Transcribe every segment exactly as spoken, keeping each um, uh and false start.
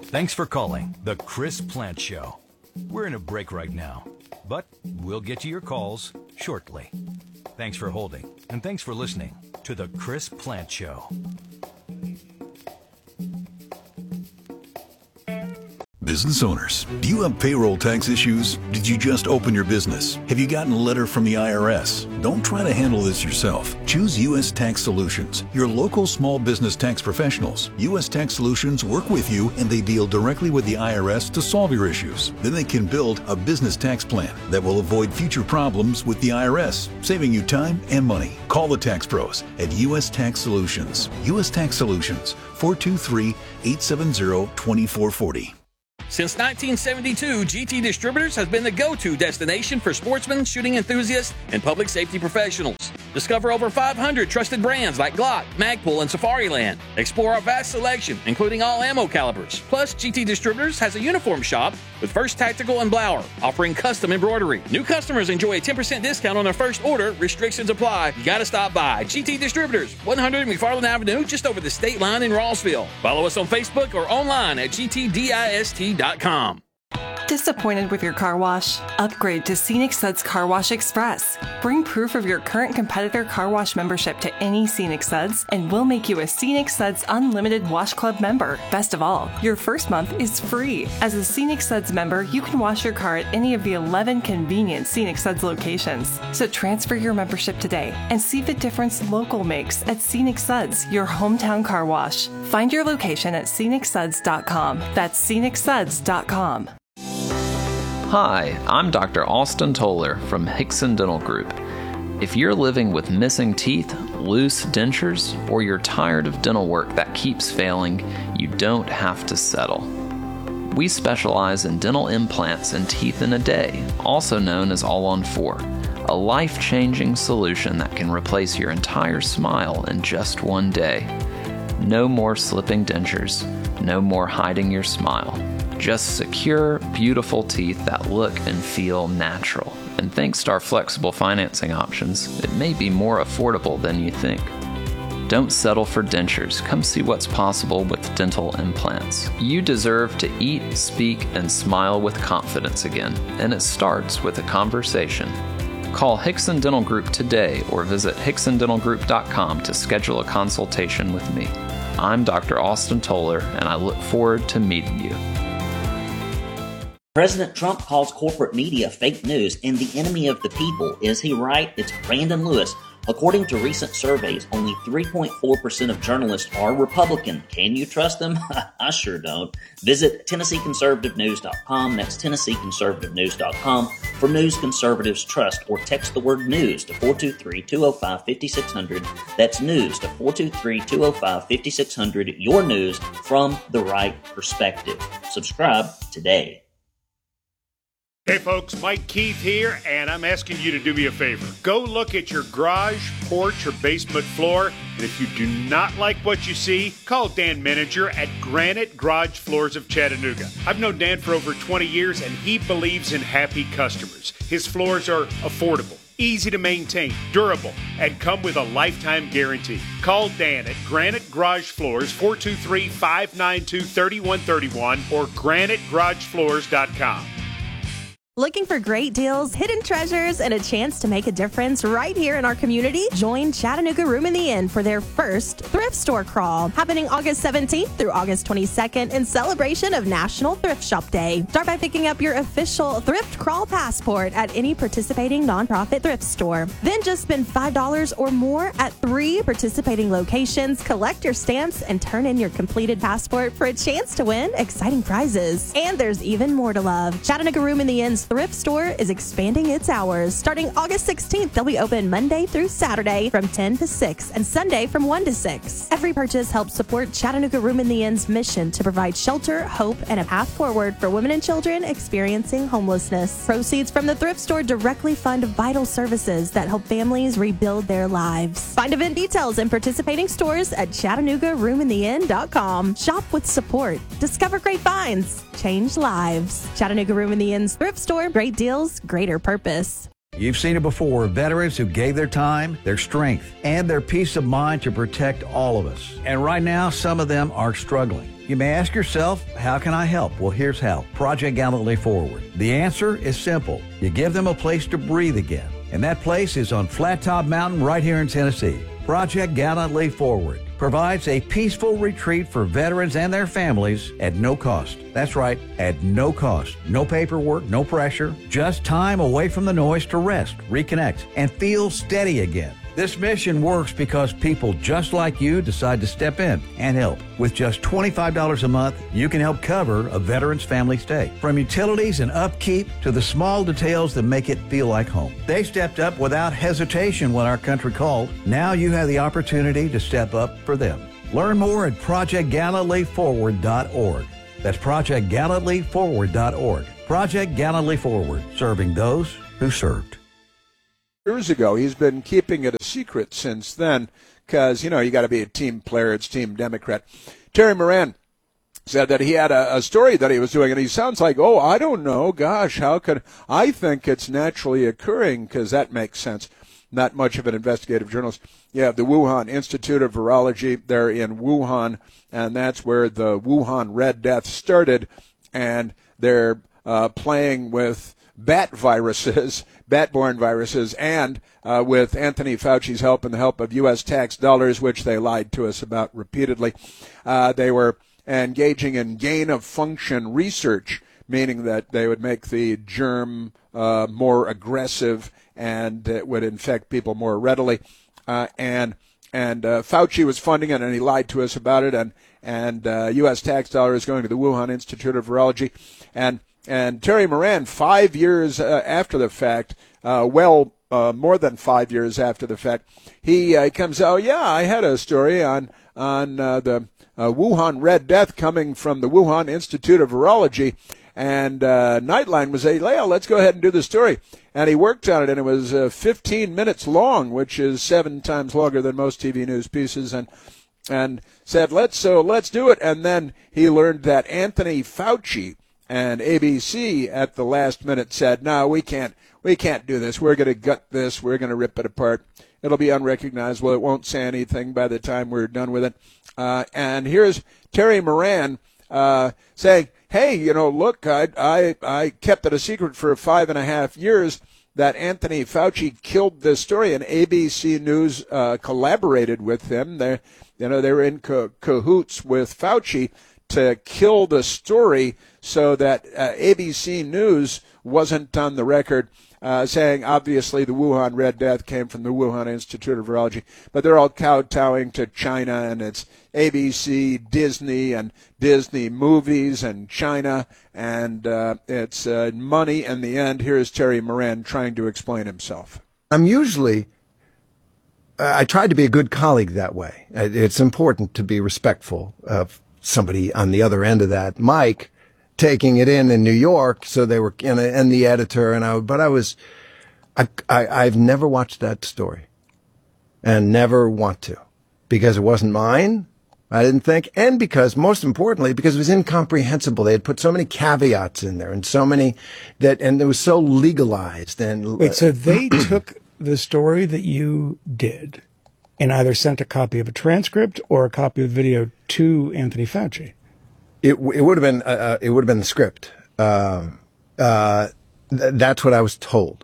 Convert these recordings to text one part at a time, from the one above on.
Thanks for calling The Chris Plant Show. We're in a break right now, but we'll get to your calls shortly. Thanks for holding, and thanks for listening to The Chris Plant Show. Business owners, do you have payroll tax issues? Did you just open your business? Have you gotten a letter from the I R S? Don't try to handle this yourself. Choose U S Tax Solutions, your local small business tax professionals. U S Tax Solutions work with you and they deal directly with the I R S to solve your issues. Then they can build a business tax plan that will avoid future problems with the I R S, saving you time and money. Call the tax pros at U S Tax Solutions. U S Tax Solutions, four two three, eight seven zero, two four four zero. Since nineteen seventy-two, G T Distributors has been the go-to destination for sportsmen, shooting enthusiasts, and public safety professionals. Discover over five hundred trusted brands like Glock, Magpul, and Safariland. Explore our vast selection, including all ammo calibers. Plus, G T Distributors has a uniform shop with First Tactical and Blower, offering custom embroidery. New customers enjoy a ten percent discount on their first order. Restrictions apply. You gotta stop by. G T Distributors, one hundred McFarland Avenue, just over the state line in Rossville. Follow us on Facebook or online at G T dist dot com. Disappointed with your car wash? Upgrade to Scenic Suds Car Wash Express. Bring proof of your current competitor car wash membership to any Scenic Suds, and we'll make you a Scenic Suds Unlimited Wash Club member. Best of all, your first month is free. As a Scenic Suds member, you can wash your car at any of the eleven convenient Scenic Suds locations. So transfer your membership today and see the difference local makes at Scenic Suds, your hometown car wash. Find your location at scenic suds dot com. That's scenic suds dot com. Hi, I'm Doctor Austin Toller from Hickson Dental Group. If you're living with missing teeth, loose dentures, or you're tired of dental work that keeps failing, you don't have to settle. We specialize in dental implants and teeth in a day, also known as All on Four, a life-changing solution that can replace your entire smile in just one day. No more slipping dentures, no more hiding your smile. Just secure, beautiful teeth that look and feel natural. And thanks to our flexible financing options, it may be more affordable than you think. Don't settle for dentures. Come see what's possible with dental implants. You deserve to eat, speak, and smile with confidence again, and it starts with a conversation. Call Hickson Dental Group today or visit hickson dental group dot com to schedule a consultation with me. I'm Doctor Austin Toller, and I look forward to meeting you. President Trump calls corporate media fake news and the enemy of the people. Is he right? It's Brandon Lewis. According to recent surveys, only three point four percent of journalists are Republican. Can you trust them? I sure don't. Visit Tennessee Conservative News dot com. That's Tennessee Conservative News dot com for news conservatives trust, or text the word news to four two three, two oh five, five six zero zero. That's news to four two three, two oh five, five six zero zero. Your news from the right perspective. Subscribe today. Hey folks, Mike Keith here, and I'm asking you to do me a favor. Go look at your garage, porch, or basement floor, and if you do not like what you see, call Dan Menninger at Granite Garage Floors of Chattanooga. I've known Dan for over twenty years, and he believes in happy customers. His floors are affordable, easy to maintain, durable, and come with a lifetime guarantee. Call Dan at Granite Garage Floors, four two three, five nine two, three one three one, or granite garage floors dot com. Looking for great deals, hidden treasures, and a chance to make a difference right here in our community? Join Chattanooga Room in the Inn for their first thrift store crawl, happening August seventeenth through August twenty-second in celebration of National Thrift Shop Day. Start by picking up your official thrift crawl passport at any participating nonprofit thrift store. Then just spend five dollars or more at three participating locations, collect your stamps, and turn in your completed passport for a chance to win exciting prizes. And there's even more to love. Chattanooga Room in the Inn's thrift store is expanding its hours. Starting August sixteenth, they'll be open Monday through Saturday from ten to six and Sunday from one to six. Every purchase helps support Chattanooga Room in the Inn's mission to provide shelter, hope, and a path forward for women and children experiencing homelessness. Proceeds from the thrift store directly fund vital services that help families rebuild their lives. Find event details and participating stores at chattanooga room in the inn dot com. Shop with support. Discover great finds. Change lives. Chattanooga Room in the Inn's thrift store. Great deals, greater purpose. You've seen it before. Veterans who gave their time, their strength, and their peace of mind to protect all of us. And right now, some of them are struggling. You may ask yourself, how can I help? Well, here's how. Project Gallantly Forward. The answer is simple. You give them a place to breathe again. And that place is on Flat Top Mountain right here in Tennessee. Project Gallantly Forward provides a peaceful retreat for veterans and their families at no cost. That's right, at no cost. No paperwork, no pressure, just time away from the noise to rest, reconnect, and feel steady again. This mission works because people just like you decide to step in and help. With just twenty-five dollars a month, you can help cover a veteran's family stay. From utilities and upkeep to the small details that make it feel like home. They stepped up without hesitation when our country called. Now you have the opportunity to step up for them. Learn more at project gallantly forward dot org. That's project gallantly forward dot org. Project Gallantly Forward, serving those who served. Years ago, he's been keeping it a secret since then because, you know, you got to be a team player. It's Team Democrat. Terry Moran said that he had a, a story that he was doing, and he sounds like, oh, I don't know. Gosh, how could I think it's naturally occurring, because that makes sense. Not much of an investigative journalist. You have the Wuhan Institute of Virology. They're in Wuhan, and that's where the Wuhan Red Death started, and they're uh, playing with bat viruses, bat-borne viruses, and uh, with Anthony Fauci's help and the help of U S tax dollars, which they lied to us about repeatedly, uh, they were engaging in gain-of-function research, meaning that they would make the germ uh, more aggressive and it would infect people more readily. Uh, and and uh, Fauci was funding it, and he lied to us about it, and, and uh, U S tax dollars going to the Wuhan Institute of Virology. And And Terry Moran, five years uh, after the fact, uh, well, uh, more than five years after the fact, he uh, comes out, oh, yeah, I had a story on on uh, the uh, Wuhan Red Death coming from the Wuhan Institute of Virology. And uh, Nightline was saying, yeah, let's go ahead and do the story. And he worked on it, and it was uh, fifteen minutes long, which is seven times longer than most T V news pieces, and and said, let's so let's do it. And then he learned that Anthony Fauci and A B C at the last minute said, no, we can't we can't do this. We're going to gut this. We're going to rip it apart. It'll be unrecognizable. It won't say anything by the time we're done with it. Uh, and here's Terry Moran uh, saying, hey, you know, look, I, I, I kept it a secret for five and a half years that Anthony Fauci killed this story, and A B C News uh, collaborated with him. They, you know, they were in co- cahoots with Fauci to kill the story so that uh, A B C News wasn't on the record uh, saying, obviously, the Wuhan Red Death came from the Wuhan Institute of Virology. But they're all kowtowing to China, and it's A B C, Disney, and Disney movies, and China, and uh, it's uh, money in the end. Here's Terry Moran trying to explain himself. I'm usually, uh, I tried to be a good colleague that way. It's important to be respectful of somebody on the other end of that. Mike taking it in in New York, so they were, and, and the editor, and I, but I was, I, I, I've never watched that story and never want to, because it wasn't mine, I didn't think, and because, most importantly, because it was incomprehensible. They had put so many caveats in there and so many that, and it was so legalized. And wait, so they took the story that you did and either sent a copy of a transcript or a copy of the video to Anthony Fauci? It it would have been uh, it would have been the script. Uh, uh, th- that's what I was told.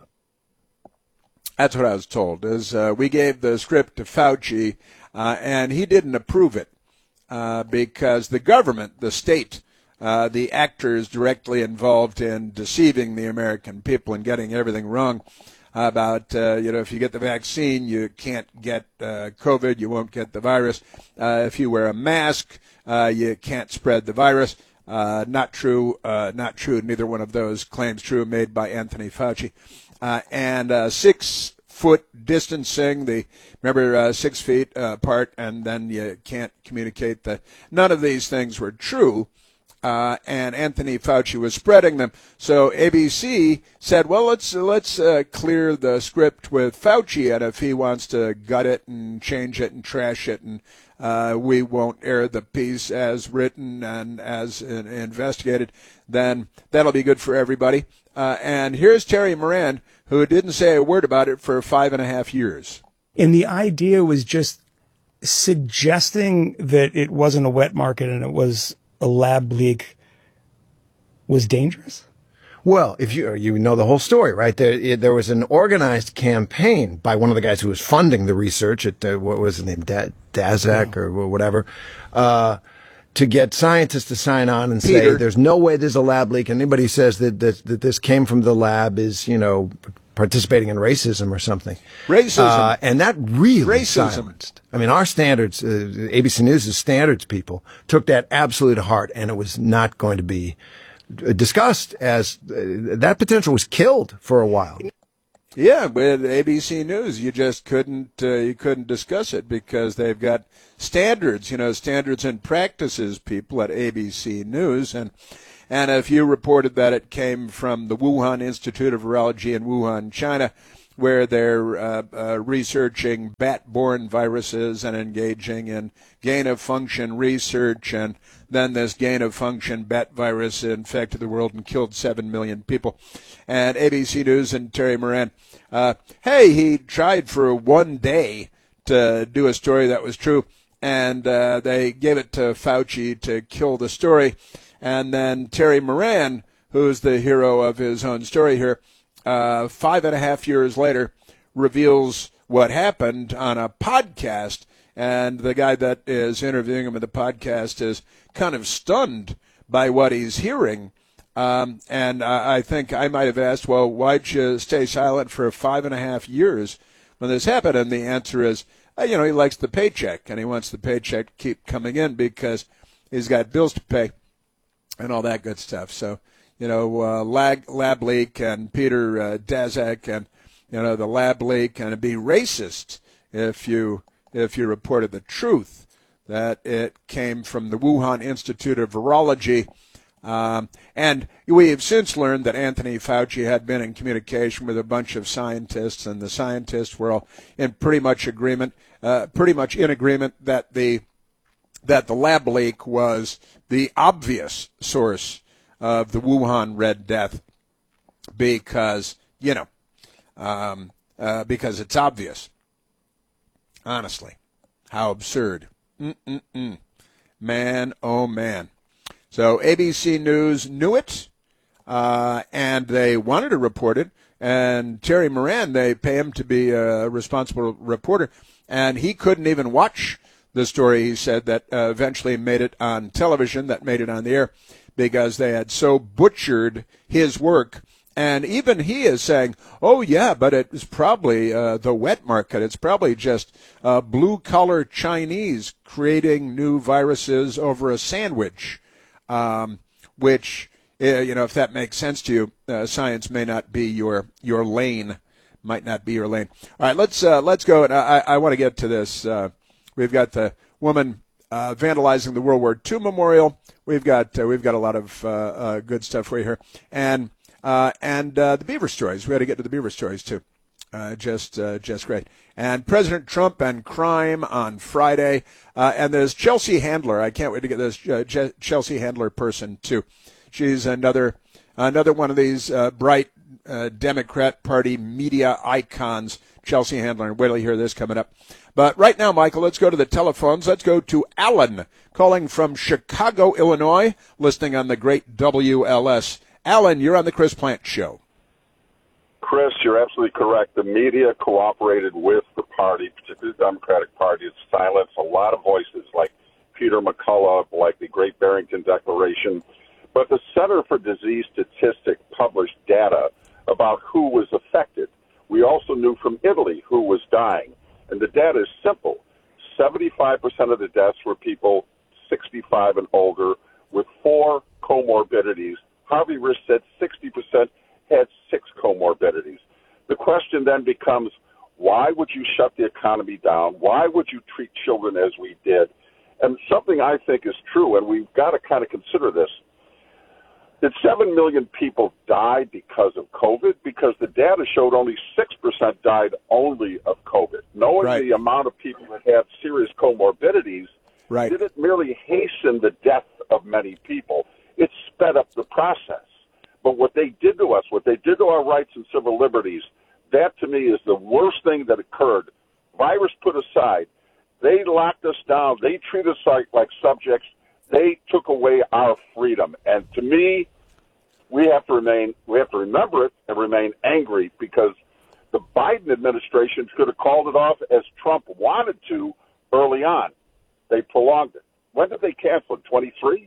That's what I was told. Is uh, we gave the script to Fauci, uh, and he didn't approve it uh, because the government, the state, uh, the actors directly involved in deceiving the American people and getting everything wrong about, uh, you know, if you get the vaccine, you can't get uh, COVID, you won't get the virus. Uh, if you wear a mask, uh, you can't spread the virus. Uh, not true, uh, not true. Neither one of those claims true, made by Anthony Fauci. Uh, and uh, six-foot distancing, the remember, uh, six feet uh, apart, and then you can't communicate. The, none of these things were true. Uh, and Anthony Fauci was spreading them. So A B C said, well, let's let's uh, clear the script with Fauci, and if he wants to gut it and change it and trash it, and uh, we won't air the piece as written and as uh, investigated, then that'll be good for everybody. Uh, and here's Terry Moran, who didn't say a word about it for five and a half years. And the idea was just suggesting that it wasn't a wet market and it was a lab leak was dangerous? Well, if you you know the whole story, right? There there was an organized campaign by one of the guys who was funding the research at the, what was his name, da- Daszak or whatever, uh, to get scientists to sign on and Peter. say there's no way there's a lab leak. Anybody says that, that that this came from the lab is, you know, participating in racism or something. Racism. Uh, and that really Racism. silenced. I mean, our standards, uh, A B C News' standards people took that absolute to heart, and it was not going to be discussed as uh, that potential was killed for a while. Yeah, with A B C News, you just couldn't uh, you couldn't discuss it because they've got standards, you know, standards and practices people at A B C News, and and if you reported that it came from the Wuhan Institute of Virology in Wuhan, China, where they're uh, uh, researching bat-borne viruses and engaging in gain-of-function research, and then this gain-of-function bat virus infected the world and killed seven million people. And A B C News and Terry Moran, uh, hey, he tried for one day to do a story that was true, and uh, they gave it to Fauci to kill the story. And then Terry Moran, who's the hero of his own story here, Uh, five and a half years later, reveals what happened on a podcast, and the guy that is interviewing him in the podcast is kind of stunned by what he's hearing. Um, and I, I think I might have asked, well, why'd you stay silent for five and a half years when this happened? And the answer is, uh, you know, he likes the paycheck, and he wants the paycheck to keep coming in because he's got bills to pay and all that good stuff. So, you know, uh, lab, lab leak and Peter uh, Daszak and, you know, the lab leak, and it'd be racist if you if you reported the truth that it came from the Wuhan Institute of Virology. Um, and we have since learned that Anthony Fauci had been in communication with a bunch of scientists, and the scientists were all in pretty much agreement, uh, pretty much in agreement that the that the lab leak was the obvious source of the Wuhan Red Death, because, you know, um, uh, because it's obvious. Honestly, how absurd. Mm-mm-mm. Man, oh man. So A B C News knew it, uh, and they wanted to report it, and Terry Moran, they pay him to be a responsible reporter, and he couldn't even watch the story, he said, that uh, eventually made it on television, that made it on the air, because they had so butchered his work. And even he is saying, oh, yeah, but it was probably uh, the wet market. It's probably just uh, blue-collar Chinese creating new viruses over a sandwich, um, which, uh, you know, if that makes sense to you, uh, science may not be your your lane, might not be your lane. All right, let's, uh, let's go. And I, I want to get to this. Uh, we've got the woman uh, vandalizing the World War Two memorial. We've got uh, we've got a lot of uh, uh, good stuff for you here, and uh, and uh, the Beaver stories. We had to get to the Beaver stories too. Uh, just uh, just great. And President Trump and crime on Friday, uh, and there's Chelsea Handler. I can't wait to get this uh, Je- Chelsea Handler person too. She's another another one of these uh, bright uh, Democrat Party media icons. Chelsea Handler. And wait till you hear this coming up. But right now, Michael, let's go to the telephones. Let's go to Alan, calling from Chicago, Illinois, listening on the great W L S. Alan, you're on the Chris Plante Show. Chris, you're absolutely correct. The media cooperated with the party, particularly the Democratic Party, to silence a lot of voices like Peter McCullough, like the Great Barrington Declaration. But the Center for Disease Statistics published data about who was affected. We also knew from Italy who was dying. And the data is simple. seventy-five percent of the deaths were people sixty-five and older with four comorbidities. Harvey Risch said sixty percent had six comorbidities. The question then becomes, why would you shut the economy down? Why would you treat children as we did? And something I think is true, and we've got to kind of consider this, that seven million people died because of COVID, because the data showed only six percent died only of COVID. Knowing right. the amount of people that have serious comorbidities right. didn't merely hasten the death of many people, it sped up the process. But what they did to us, what they did to our rights and civil liberties, that to me is the worst thing that occurred. Virus put aside, they locked us down. They treated us like, like subjects. They took away our freedom. And to me, we have to remain, we have to remember it and remain angry, because the Biden administration could have called it off as Trump wanted to early on. They prolonged it. When did they cancel it? twenty-three?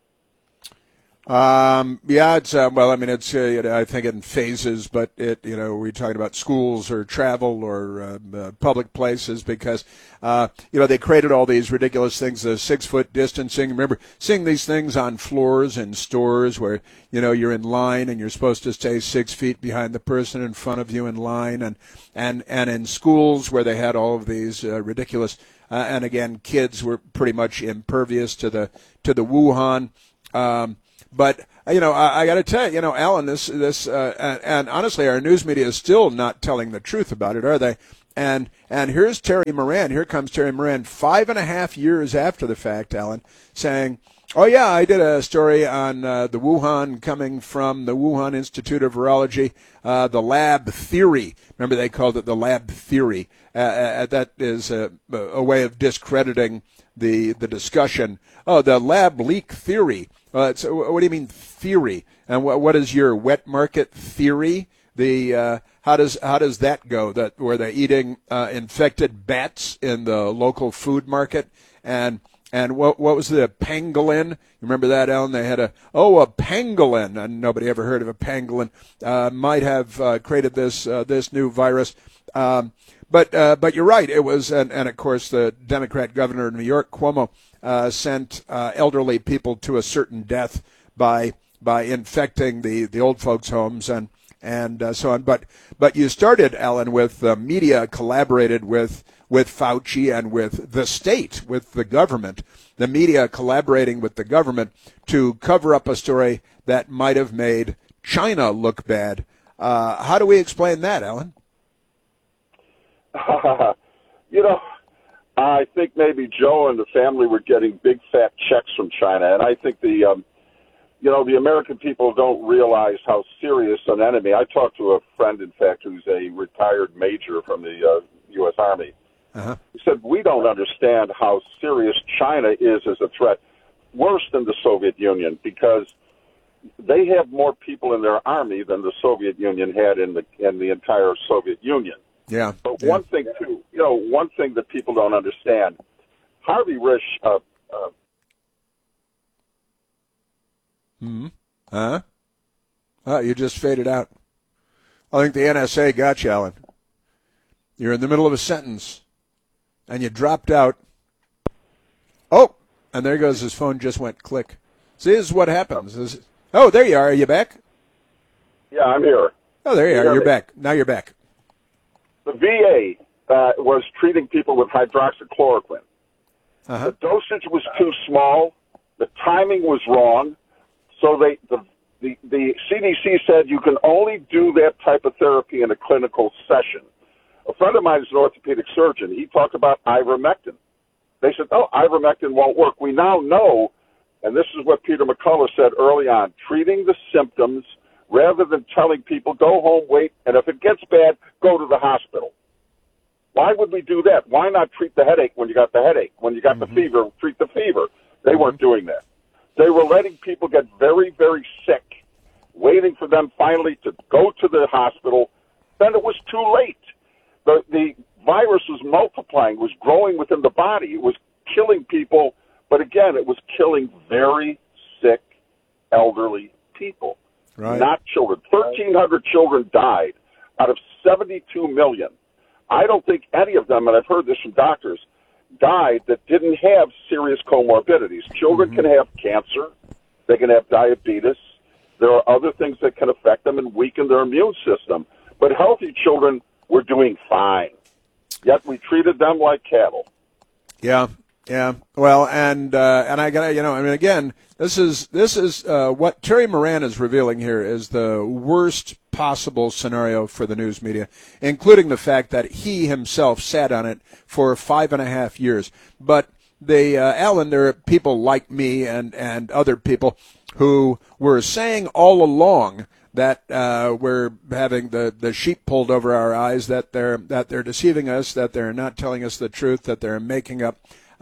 Um, yeah, it's, uh, well, I mean, it's, uh, you know, I think in phases, but it, you know, we're talking about schools or travel or, uh, uh, public places, because, uh, you know, they created all these ridiculous things, the six foot distancing. Remember seeing these things on floors in stores where, you know, you're in line and you're supposed to stay six feet behind the person in front of you in line, and, and, and in schools where they had all of these, uh, ridiculous, uh, and again, kids were pretty much impervious to the, to the Wuhan, um, But, you know, I, I got to tell you, you know, Alan, this, this, uh, and, and honestly, our news media is still not telling the truth about it, are they? And, and here's Terry Moran. Here comes Terry Moran, five and a half years after the fact, Alan, saying, oh, yeah, I did a story on uh, the Wuhan coming from the Wuhan Institute of Virology, uh, the lab theory. Remember, they called it the lab theory. Uh, uh, that is a, a way of discrediting the, the discussion. Oh, the lab leak theory. Uh, so what do you mean theory? And what, what is your wet market theory? The uh, how does how does that go? That were they eating uh, infected bats in the local food market? And and what what was the pangolin? You remember that, Alan? They had a oh a pangolin, and nobody ever heard of a pangolin. Uh, might have uh, created this uh, this new virus. Um, but uh, but you're right. It was, and, and of course the Democrat governor of New York, Cuomo, Uh, sent uh, elderly people to a certain death by by infecting the, the old folks' homes and and uh, so on. But but you started, Alan, with the media collaborated with with Fauci and with the state, with the government. The media collaborating with the government to cover up a story that might have made China look bad. Uh, how do we explain that, Alan? you know. I think maybe Joe and the family were getting big fat checks from China, and I think the, um, you know, the American people don't realize how serious an enemy. I talked to a friend, in fact, who's a retired major from the uh, U S Army. Uh-huh. He said, we don't understand how serious China is as a threat, worse than the Soviet Union, because they have more people in their army than the Soviet Union had in the in the entire Soviet Union. Yeah. But yeah. one thing, too, you know, one thing that people don't understand, Harvey Risch. Uh, uh, hmm. Huh? Oh, you just faded out. I think the N S A got you, Alan. You're in the middle of a sentence, and you dropped out. Oh, and there goes his phone. Just went click. See, this is what happens. This is, oh, there you are. Are you back? Yeah, I'm here. Oh, there you, you are. You're me? back. Now you're back. The V A uh, was treating people with hydroxychloroquine. Uh-huh. The dosage was too small. The timing was wrong. So they the, the the C D C said you can only do that type of therapy in a clinical session. A friend of mine is an orthopedic surgeon. He talked about ivermectin. They said, oh, ivermectin won't work. We now know, and this is what Peter McCullough said early on, treating the symptoms rather than telling people, go home, wait, and if it gets bad, go to the hospital. Why would we do that? Why not treat the headache when you got the headache? When you got mm-hmm. the fever, treat the fever. They mm-hmm. weren't doing that. They were letting people get very, very sick, waiting for them finally to go to the hospital. Then it was too late. The, the virus was multiplying, was growing within the body. It was killing people, but again, it was killing very sick, elderly people. Right. Not children. thirteen hundred children died out of seventy-two million. I don't think any of them, and I've heard this from doctors, died that didn't have serious comorbidities. Children mm-hmm. can have cancer. They can have diabetes. There are other things that can affect them and weaken their immune system. But healthy children were doing fine. Yet we treated them like cattle. Yeah. Yeah, well, and uh, and I gotta, you know, I mean, again, this is this is uh, what Terry Moran is revealing here is the worst possible scenario for the news media, including the fact that he himself sat on it for five and a half years. But they, uh, Alan, there are people like me and and other people who were saying all along that uh, we're having the, the sheep pulled over our eyes, that they're that they're deceiving us, that they're not telling us the truth, that they're making up.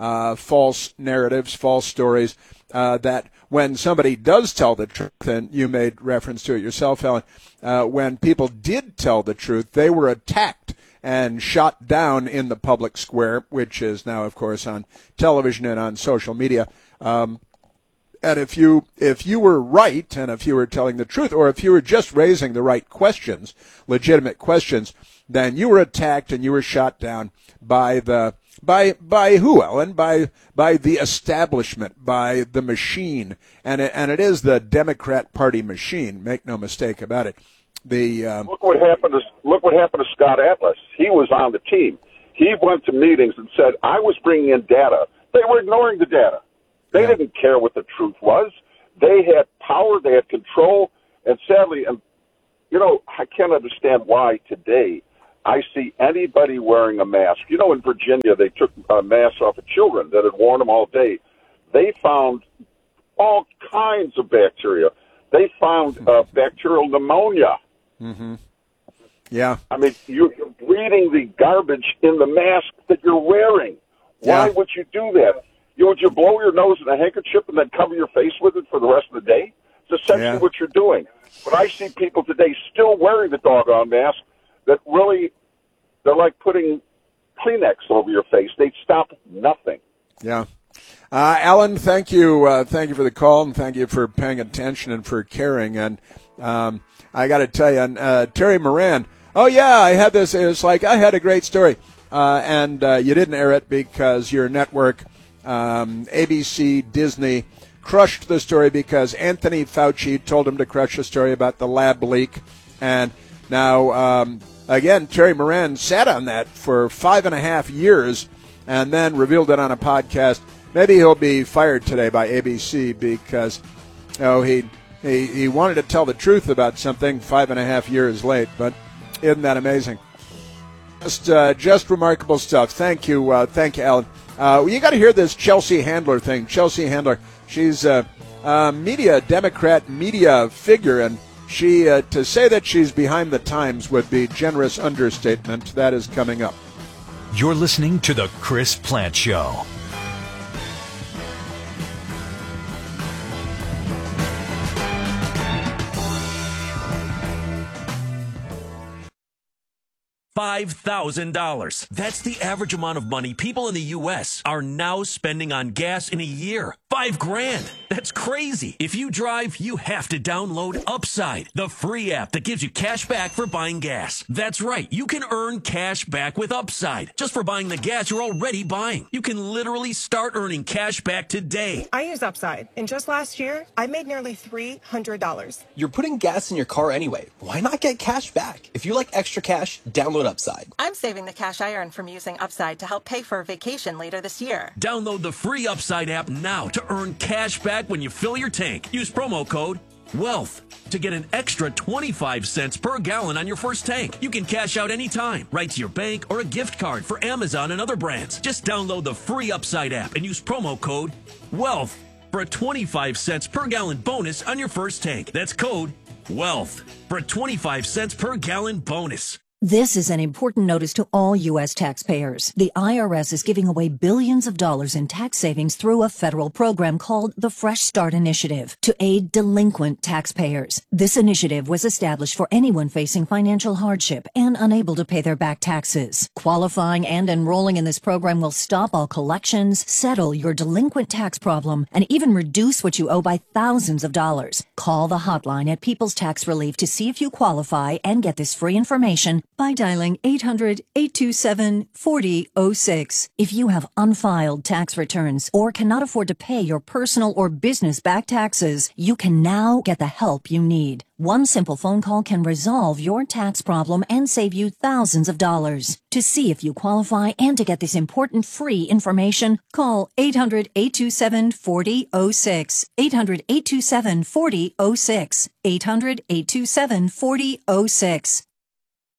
uh, false narratives, false stories, uh, that when somebody does tell the truth, and you made reference to it yourself, Helen, uh, when people did tell the truth, they were attacked and shot down in the public square, which is now, of course, on television and on social media. Um, and if you if you were right, and if you were telling the truth, or if you were just raising the right questions, legitimate questions, then you were attacked and you were shot down by the by by who, Ellen? By by the establishment, by the machine, and it, and it is the Democrat Party machine. Make no mistake about it. The um, look what happened to look what happened to Scott Atlas. He was on the team. He went to meetings and said, "I was bringing in data." They were ignoring the data. They yeah. didn't care what the truth was. They had power. They had control. And sadly, and you know, I can't understand why today I see anybody wearing a mask. You know, in Virginia, they took uh, masks off of children that had worn them all day. They found all kinds of bacteria. They found uh, bacterial pneumonia. Mm-hmm. Yeah. I mean, you're breathing the garbage in the mask that you're wearing. Why Yeah. would you do that? You would you blow your nose in a handkerchief and then cover your face with it for the rest of the day? It's essentially Yeah. what you're doing. But I see people today still wearing the doggone mask that really, they're like putting Kleenex over your face. They stop nothing. Yeah. Uh, Alan, thank you. Uh, thank you for the call, and thank you for paying attention and for caring. And um, I got to tell you, and, uh, Terry Moran, oh, yeah, I had this. It was like I had a great story. Uh, and uh, you didn't air it because your network, um, A B C, Disney, crushed the story because Anthony Fauci told him to crush the story about the lab leak. And now, um, again, Terry Moran sat on that for five and a half years and then revealed it on a podcast. Maybe he'll be fired today by A B C because oh, he, he, he wanted to tell the truth about something five and a half years late. But isn't that amazing? Just, uh, just remarkable stuff. Thank you, uh, thank you, Alan. Uh, you got to hear this Chelsea Handler thing. Chelsea Handler, she's a, a media Democrat media figure, and she uh, to say that she's behind the times would be generous understatement. That is coming up. You're listening to the Chris Plant Show. five thousand dollars. That's the average amount of money people in the U S are now spending on gas in a year. Five grand. That's crazy. If you drive, you have to download Upside, the free app that gives you cash back for buying gas. That's right. You can earn cash back with Upside just for buying the gas you're already buying. You can literally start earning cash back today. I use Upside, and just last year, I made nearly three hundred dollars. You're putting gas in your car anyway. Why not get cash back? If you like extra cash, download Upside. I'm saving the cash I earn from using Upside to help pay for a vacation later this year. Download the free Upside app now to earn cash back when you fill your tank. Use promo code WEALTH to get an extra twenty-five cents per gallon on your first tank. You can cash out anytime, right to your bank or a gift card for Amazon and other brands. Just download the free Upside app and use promo code WEALTH for a twenty-five cents per gallon bonus on your first tank. That's code WEALTH for a twenty-five cents per gallon bonus. This is an important notice to all U S taxpayers. The I R S is giving away billions of dollars in tax savings through a federal program called the Fresh Start Initiative to aid delinquent taxpayers. This initiative was established for anyone facing financial hardship and unable to pay their back taxes. Qualifying and enrolling in this program will stop all collections, settle your delinquent tax problem, and even reduce what you owe by thousands of dollars. Call the hotline at People's Tax Relief to see if you qualify and get this free information by dialing eight hundred, eight two seven, four zero zero six. If you have unfiled tax returns or cannot afford to pay your personal or business back taxes, you can now get the help you need. One simple phone call can resolve your tax problem and save you thousands of dollars. To see if you qualify and to get this important free information, call eight hundred, eight two seven, four zero zero six. eight hundred, eight two seven, four zero zero six. eight hundred, eight two seven, four zero zero six.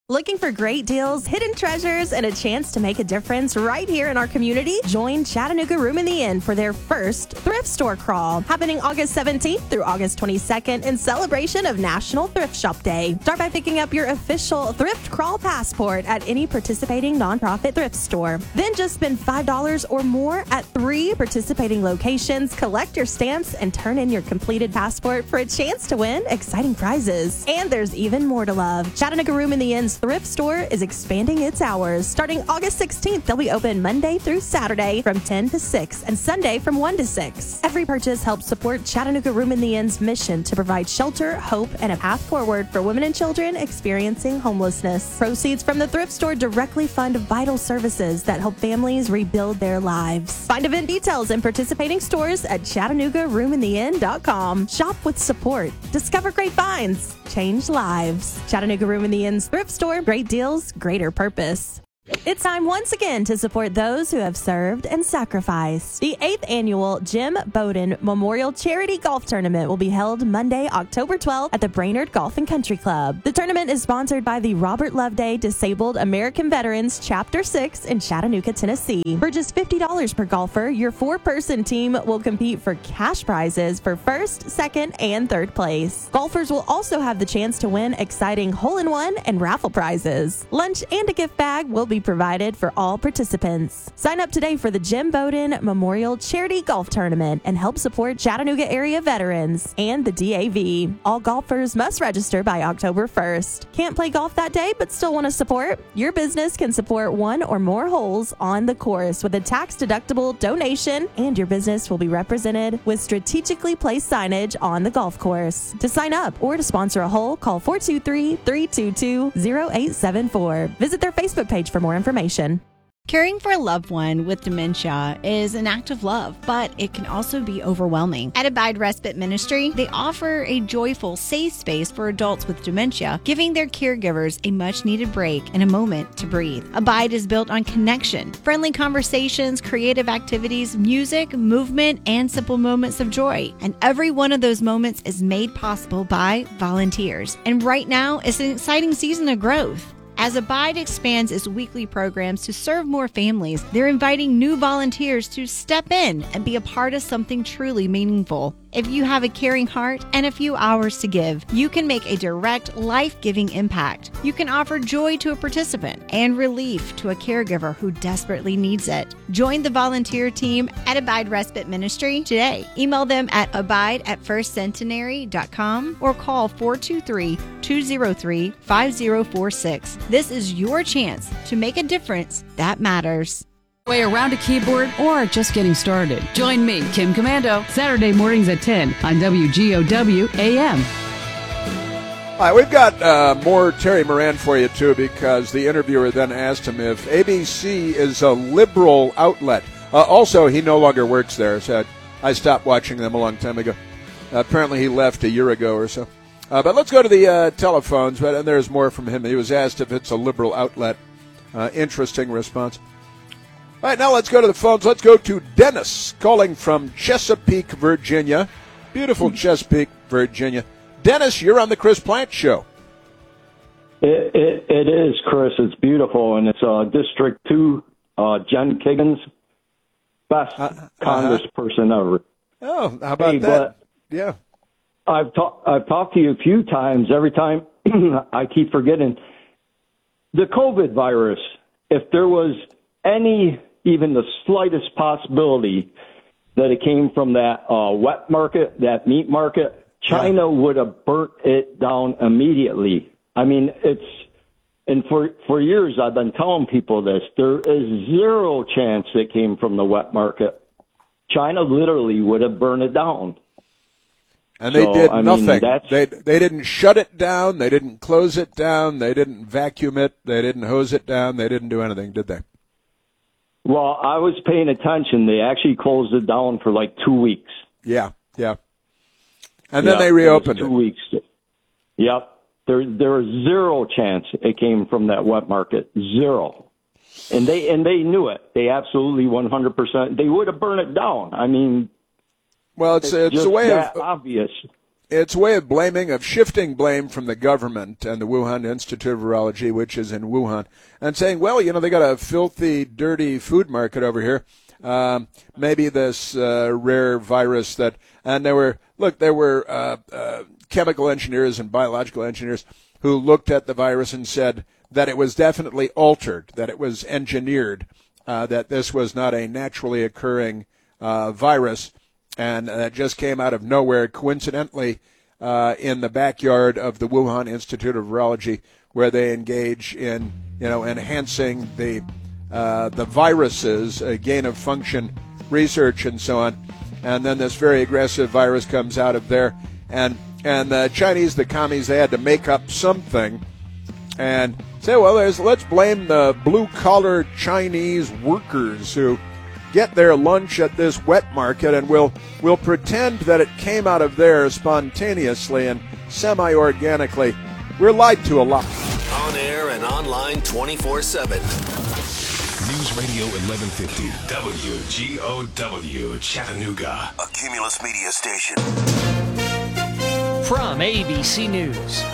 Looking for great deals, hidden treasures, and a chance to make a difference right here in our community? Join Chattanooga Room in the Inn for their first thrift store crawl, happening August seventeenth through August twenty-second in celebration of National Thrift Shop Day. Start by picking up your official thrift crawl passport at any participating nonprofit thrift store. Then just spend five dollars or more at three participating locations, collect your stamps, and turn in your completed passport for a chance to win exciting prizes. And there's even more to love. Chattanooga Room in the Inn's thrift store is expanding its hours. Starting August sixteenth, they'll be open Monday through Saturday from ten to six and Sunday from one to six. Every purchase helps support Chattanooga Room in the Inn's mission to provide shelter, hope, and a path forward for women and children experiencing homelessness. Proceeds from the thrift store directly fund vital services that help families rebuild their lives. Find event details and participating stores at Chattanooga Room in the Inn dot com. Shop with support. Discover great finds. Change lives. Chattanooga Room in the Inn's thrift store. Great deals, greater purpose. It's time once again to support those who have served and sacrificed. The eighth annual Jim Bowden Memorial Charity Golf Tournament will be held Monday, October twelfth at the Brainerd Golf and Country Club. The tournament is sponsored by the Robert Loveday Disabled American Veterans Chapter six in Chattanooga, Tennessee. For just fifty dollars per golfer, your four-person team will compete for cash prizes for first, second, and third place. Golfers will also have the chance to win exciting hole-in-one and raffle prizes. Lunch and a gift bag will be provided for all participants. Sign up today for the Jim Bowden Memorial Charity Golf Tournament and help support Chattanooga area veterans and the D A V. All golfers must register by October first. Can't play golf that day but still want to support? Your business can support one or more holes on the course with a tax-deductible donation, and your business will be represented with strategically placed signage on the golf course. To sign up or to sponsor a hole, call four two three, three two two, zero eight seven four. Visit their Facebook page for more information. Caring for a loved one with dementia is an act of love, but it can also be overwhelming. At Abide Respite Ministry, they offer a joyful, safe space for adults with dementia, giving their caregivers a much-needed break and a moment to breathe. Abide is built on connection, friendly conversations, creative activities, music, movement, and simple moments of joy. And every one of those moments is made possible by volunteers. And right now, it's an exciting season of growth. As Abide expands its weekly programs to serve more families, they're inviting new volunteers to step in and be a part of something truly meaningful. If you have a caring heart and a few hours to give, you can make a direct, life-giving impact. You can offer joy to a participant and relief to a caregiver who desperately needs it. Join the volunteer team at Abide Respite Ministry today. Email them at abide at first centenary dot com or call four two three, two zero three, five zero four six. This is your chance to make a difference that matters. Way around a keyboard or just getting started. Join me, Kim Commando, Saturday mornings at ten on W G O W A M. All right, we've got uh, more Terry Moran for you, too, because the interviewer then asked him if A B C is a liberal outlet. Uh, also, he no longer works there. So I stopped watching them a long time ago. Uh, apparently, he left a year ago or so. Uh, but let's go to the uh, telephones, but and there's more from him. He was asked if it's a liberal outlet. Uh, interesting response. All right, now let's go to the phones. Let's go to Dennis calling from Chesapeake, Virginia. Beautiful Chesapeake, Virginia. Dennis, you're on the Chris Plant Show. It, it, it is, Chris. It's beautiful, and it's uh, District two, uh, Jen Kiggins, best uh, uh-huh. congressperson ever. Oh, how about hey, that? Yeah. I've, ta- I've talked to you a few times. Every time I keep forgetting. The COVID virus, if there was any... even the slightest possibility that it came from that uh, wet market, that meat market, China yeah. would have burnt it down immediately. I mean, it's, and for, for years I've been telling people this, there is zero chance it came from the wet market. China literally would have burned it down. And they so, did I nothing. Mean, they they didn't shut it down. They didn't close it down. They didn't vacuum it. They didn't hose it down. They didn't do anything, did they? Well, I was paying attention. They actually closed it down for like two weeks. Yeah, yeah. And then yep, they reopened it. Two it. weeks. Yep. There, there was zero chance it came from that wet market. Zero. And they, and they knew it. They absolutely one hundred percent. They would have burned it down. I mean, well, it's it's, it's a way that of obvious. it's a way of blaming, of shifting blame from the government and the Wuhan Institute of Virology, which is in Wuhan, and saying, well, you know, they got a filthy, dirty food market over here. Um, maybe this uh, rare virus that, and there were, look, there were uh, uh, chemical engineers and biological engineers who looked at the virus and said that it was definitely altered, that it was engineered, uh, that this was not a naturally occurring uh, virus, and that just came out of nowhere, coincidentally, uh, in the backyard of the Wuhan Institute of Virology, where they engage in, you know, enhancing the Uh, the viruses, uh, gain of function research and so on. And then this very aggressive virus comes out of there. And and the Chinese, the commies, they had to make up something and say, well, there's, let's blame the blue-collar Chinese workers who get their lunch at this wet market, and we'll, we'll pretend that it came out of there spontaneously and semi-organically. We're lied to a lot. On air and online twenty-four seven. News Radio eleven fifty, W G O W, Chattanooga. A Cumulus Media station. From A B C News,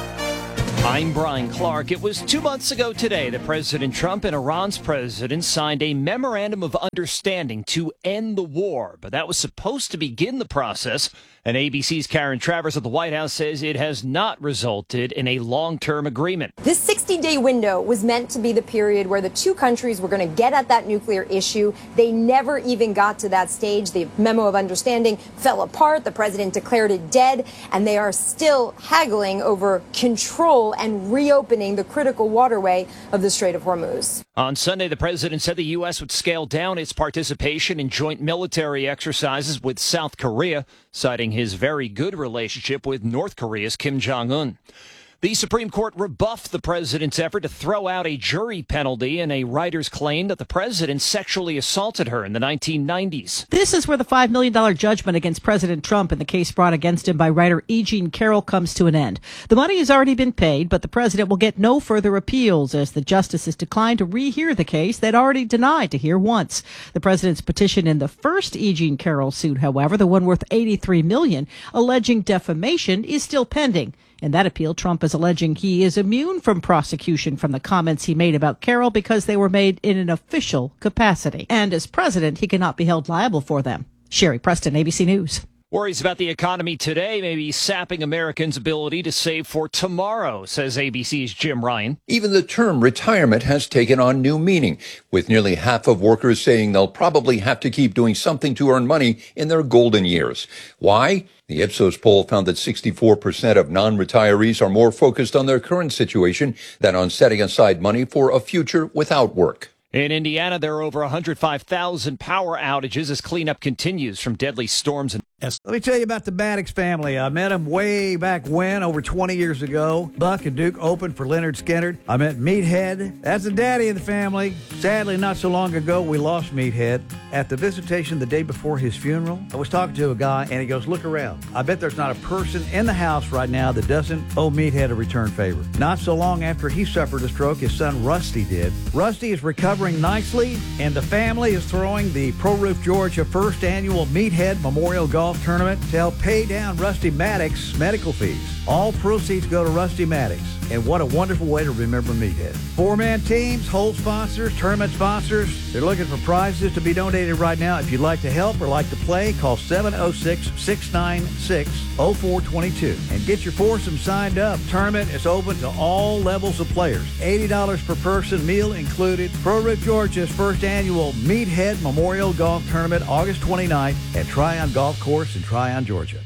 I'm Brian Clark. It was two months ago today that President Trump and Iran's president signed a memorandum of understanding to end the war, but that was supposed to begin the process. And A B C's Karen Travers at the White House says it has not resulted in a long-term agreement. This sixty-day window was meant to be the period where the two countries were going to get at that nuclear issue. They never even got to that stage. The memo of understanding fell apart. The president declared it dead, and they are still haggling over control and reopening the critical waterway of the Strait of Hormuz. On Sunday, the president said the U S would scale down its participation in joint military exercises with South Korea, citing his very good relationship with North Korea's Kim Jong-un. The Supreme Court rebuffed the president's effort to throw out a jury penalty in a writer's claim that the president sexually assaulted her in the nineteen nineties. This is where the five million dollars judgment against President Trump in the case brought against him by writer E. Jean Carroll comes to an end. The money has already been paid, but the president will get no further appeals as the justices declined to rehear the case they'd already denied to hear once. The president's petition in the first E. Jean Carroll suit, however, the one worth eighty-three million dollars, alleging defamation, is still pending. In that appeal, Trump is alleging he is immune from prosecution from the comments he made about Carroll because they were made in an official capacity. And as president, he cannot be held liable for them. Sherry Preston, A B C News. Worries about the economy today may be sapping Americans' ability to save for tomorrow, says A B C's Jim Ryan. Even the term retirement has taken on new meaning, with nearly half of workers saying they'll probably have to keep doing something to earn money in their golden years. Why? The Ipsos poll found that sixty-four percent of non-retirees are more focused on their current situation than on setting aside money for a future without work. In Indiana, there are over one hundred five thousand power outages as cleanup continues from deadly storms. And let me tell you about the Maddox family. I met them way back when, over twenty years ago. Buck and Duke opened for Leonard Skinner. I met Meathead. That's the daddy of the family. Sadly, not so long ago, we lost Meathead. At the visitation the day before his funeral, I was talking to a guy, and he goes, look around. I bet there's not a person in the house right now that doesn't owe Meathead a return favor. Not so long after he suffered a stroke, his son Rusty did. Rusty is recovering nicely, and the family is throwing the Pro Roof Georgia first annual Meathead Memorial Golf Tournament to help pay down Rusty Maddox's medical fees. All proceeds go to Rusty Maddox, and what a wonderful way to remember Meathead. Four-man teams, hole sponsors, tournament sponsors, they're looking for prizes to be donated right now. If you'd like to help or like to play, call seven oh six, six nine six, oh four two two and get your foursome signed up. Tournament is open to all levels of players. eighty dollars per person, meal included. Pro Roof Georgia's first annual Meathead Memorial Golf Tournament, August twenty-ninth at Tryon Golf Course in Tryon, Georgia.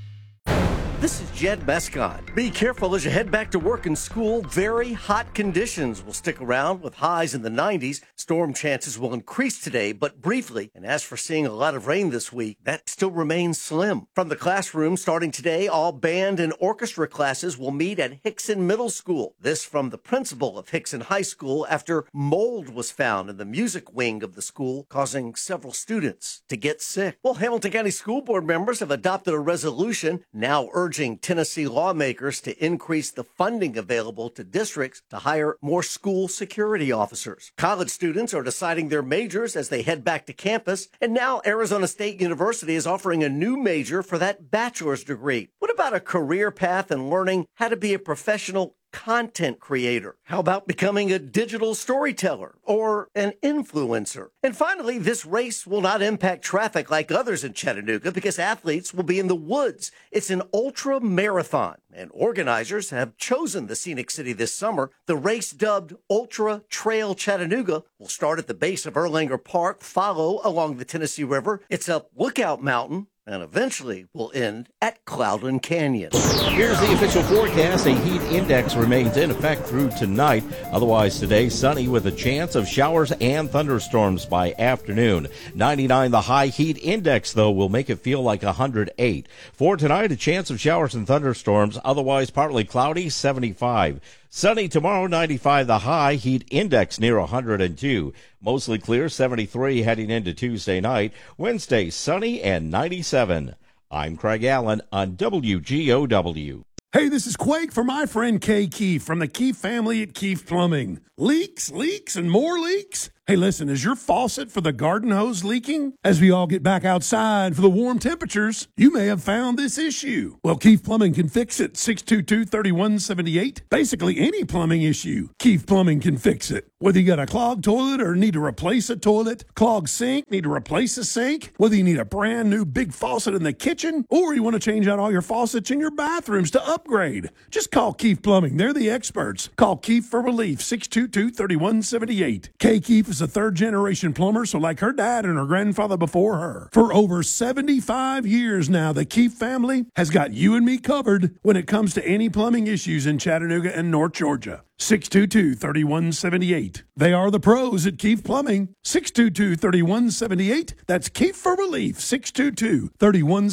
This is Jed Mescott. Be careful as you head back to work and school. Very hot conditions will stick around with highs in the nineties. Storm chances will increase today, but briefly. And as for seeing a lot of rain this week, that still remains slim. From the classroom, starting today, all band and orchestra classes will meet at Hickson Middle School. This from the principal of Hickson High School after mold was found in the music wing of the school, causing several students to get sick. Well, Hamilton County School Board members have adopted a resolution now urging Tennessee lawmakers to increase the funding available to districts to hire more school security officers. College students are deciding their majors as they head back to campus, and now Arizona State University is offering a new major for that bachelor's degree. What about a career path and learning how to be a professional content creator? How about becoming a digital storyteller or an influencer? And finally, this race will not impact traffic like others in Chattanooga because athletes will be in the woods. It's an ultra marathon, and organizers have chosen the scenic city this summer. The race, dubbed Ultra Trail Chattanooga, will start at the base of Erlanger Park, follow along the Tennessee River. It's up Lookout Mountain, and eventually will end at Cloudland Canyon. Here's the official forecast. A heat index remains in effect through tonight. Otherwise today, sunny with a chance of showers and thunderstorms by afternoon. ninety-nine the high. Heat index, though, will make it feel like one hundred eight. For tonight, a chance of showers and thunderstorms. Otherwise partly cloudy, seventy-five. Sunny tomorrow, ninety-five the high. Heat index near one hundred two. Mostly clear, seventy-three heading into Tuesday night. Wednesday, sunny and ninety-seven. I'm Craig Allen on W G O W. Hey, this is Quake for my friend Kay Keefe from the Keefe family at Keefe Plumbing. Leaks, leaks, and more leaks? Hey, listen, is your faucet for the garden hose leaking? As we all get back outside for the warm temperatures, you may have found this issue. Well, Keefe Plumbing can fix it. six two two, three one seven eight. Basically, any plumbing issue, Keefe Plumbing can fix it. Whether you got a clogged toilet or need to replace a toilet, clogged sink, need to replace a sink, whether you need a brand new big faucet in the kitchen, or you want to change out all your faucets in your bathrooms to upgrade, just call Keefe Plumbing. They're the experts. Call Keefe for relief, six two two, three one seven eight. Kay Keefe is a third-generation plumber, so like her dad and her grandfather before her. For over seventy-five years now, the Keefe family has got you and me covered when it comes to any plumbing issues in Chattanooga and North Georgia. six two two, three one seven eight. They are the pros at Keefe Plumbing. six two two, three one seven eight. That's Keefe for relief, six two two, three one seven eight.